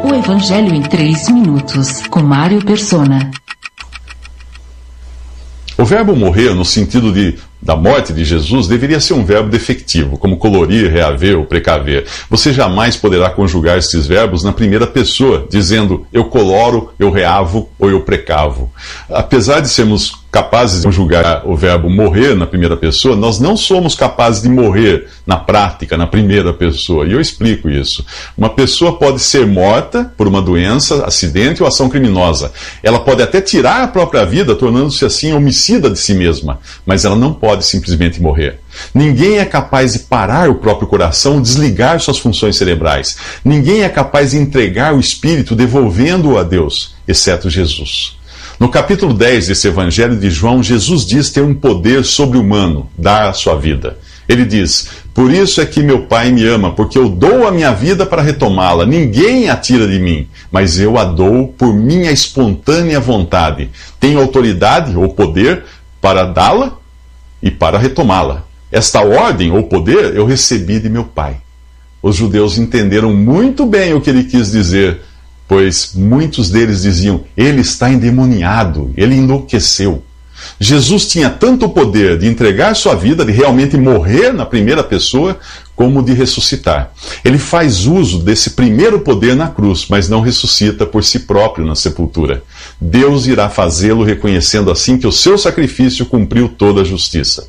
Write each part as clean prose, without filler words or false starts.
O Evangelho em 3 minutos, com Mário Persona. O verbo morrer, no sentido da morte de Jesus, deveria ser um verbo defectivo, como colorir, reaver ou precaver. Você jamais poderá conjugar esses verbos na primeira pessoa, dizendo eu coloro, eu reavo ou eu precavo. Apesar de sermos capazes de conjugar o verbo morrer na primeira pessoa, nós não somos capazes de morrer na prática, na primeira pessoa. E eu explico isso. Uma pessoa pode ser morta por uma doença, acidente ou ação criminosa. Ela pode até tirar a própria vida, tornando-se assim homicida de si mesma, mas ela não pode simplesmente morrer. Ninguém é capaz de parar o próprio coração, desligar suas funções cerebrais. Ninguém é capaz de entregar o espírito, devolvendo-o a Deus, exceto Jesus. No capítulo 10 desse Evangelho de João, Jesus diz ter um poder sobre-humano, dar a sua vida. Ele diz, por isso é que meu Pai me ama, porque eu dou a minha vida para retomá-la. Ninguém a tira de mim, mas eu a dou por minha espontânea vontade. Tenho autoridade ou poder para dá-la e para retomá-la. Esta ordem ou poder eu recebi de meu Pai. Os judeus entenderam muito bem o que ele quis dizer, pois muitos deles diziam, ele está endemoniado, ele enlouqueceu. Jesus tinha tanto o poder de entregar sua vida, de realmente morrer na primeira pessoa, como de ressuscitar. Ele faz uso desse primeiro poder na cruz, mas não ressuscita por si próprio na sepultura. Deus irá fazê-lo reconhecendo assim que o seu sacrifício cumpriu toda a justiça.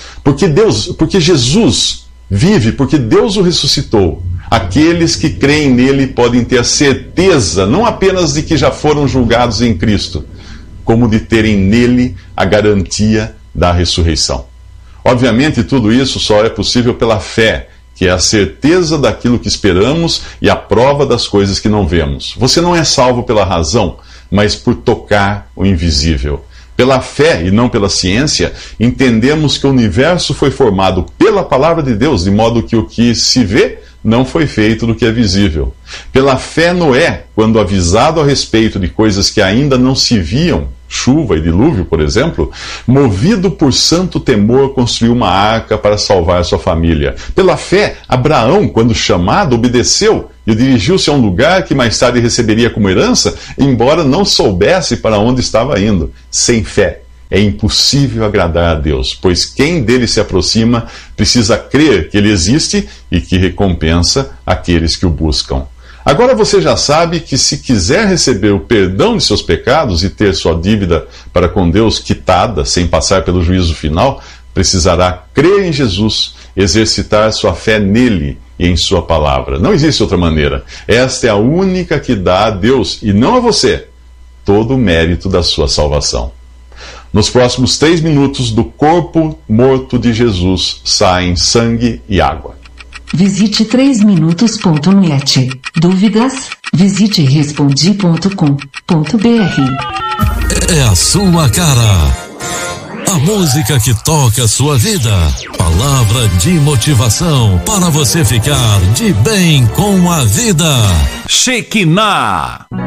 Porque Jesus vive, porque Deus o ressuscitou. Aqueles que creem nele podem ter a certeza, não apenas de que já foram julgados em Cristo, como de terem nele a garantia da ressurreição. Obviamente, tudo isso só é possível pela fé, que é a certeza daquilo que esperamos e a prova das coisas que não vemos. Você não é salvo pela razão, mas por tocar o invisível. Pela fé e não pela ciência, entendemos que o universo foi formado pela palavra de Deus, de modo que o que se vê não foi feito do que é visível. Pela fé, Noé, quando avisado a respeito de coisas que ainda não se viam, chuva e dilúvio, por exemplo, movido por santo temor, construiu uma arca para salvar sua família. Pela fé, Abraão, quando chamado, obedeceu e dirigiu-se a um lugar que mais tarde receberia como herança, embora não soubesse para onde estava indo. Sem fé, é impossível agradar a Deus, pois quem dele se aproxima precisa crer que ele existe e que recompensa aqueles que o buscam. Agora você já sabe que se quiser receber o perdão de seus pecados e ter sua dívida para com Deus quitada sem passar pelo juízo final, precisará crer em Jesus, exercitar sua fé nele e em sua palavra. Não existe outra maneira. Esta é a única que dá a Deus, e não a você, todo o mérito da sua salvação. Nos próximos 3 minutos, do corpo morto de Jesus saem sangue e água. Visite 3minutos.net. Dúvidas? Visite respondi.com.br. É a sua cara. A música que toca a sua vida. Palavra de motivação para você ficar de bem com a vida. Shekinah.